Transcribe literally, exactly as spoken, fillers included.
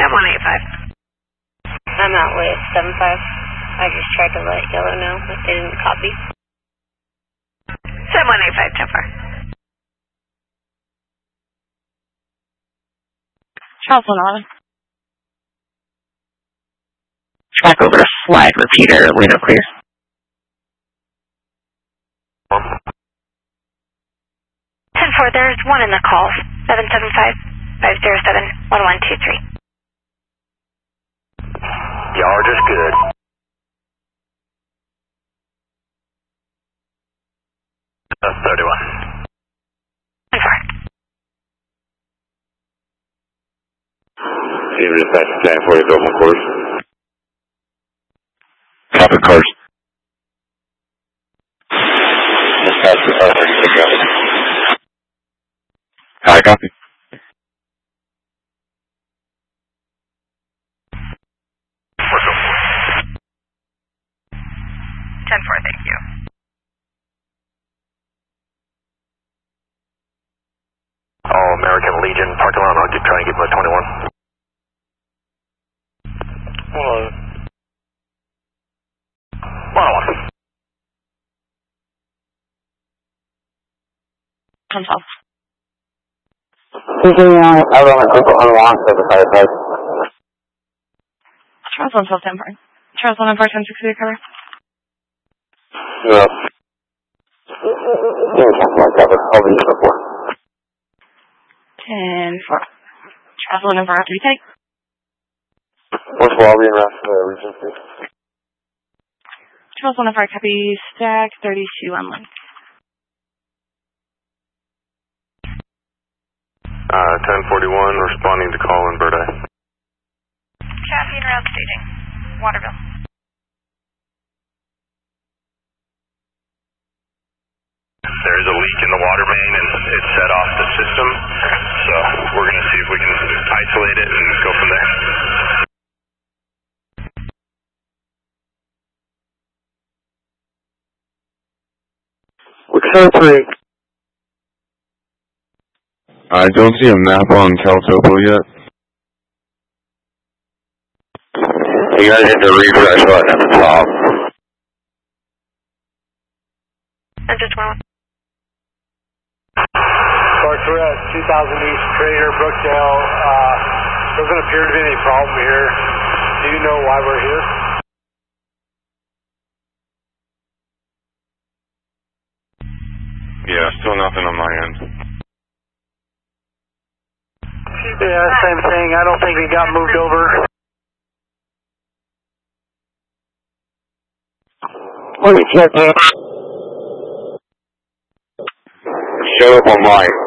one eight five. I'm out with seven five. I just tried to let yellow know if they didn't copy. seven one eight five, ten four. Charles one eleven. Track over to flag repeater, window clear. ten four, there's one in the call. seven seven five, five zero seven, one one two three. Yard is good. That's thirty-one. ten four. Team dispatch ten four, you built one course. Copy course. Dispatch to five thirty-six, go. Hi, copy. ten four, thank you. All American Legion, parking lot, I'll keep trying to get my twenty-one. Hello. one oh one. ten twelve. Everyone, people on the lawn, so the fire place. Charles one twelve, ten four. Charles one four, ten six, cover. Yeah. Yeah, like cover. Over you before. ten four. Charles one four, after you take. What's Wally and rest of the Regency? Charles one four, copy, stack thirty-two on line. Uh, ten forty-one, responding to call in Bird Eye. Copy and route staging. Waterville. There is a leak in the water main and it set off the system, so we're going to see if we can isolate it and go from there. Which three? I don't see a map on Caltopo yet. You guys hit the refresh button at the top. And just one. Clark, we're at two thousand East Trader, Brookdale. Uh, doesn't appear to be any problem here. Do you know why we're here? Yeah, still nothing on my end. Yeah, same thing. I don't think it got moved over. Let me check that. Show up on mine.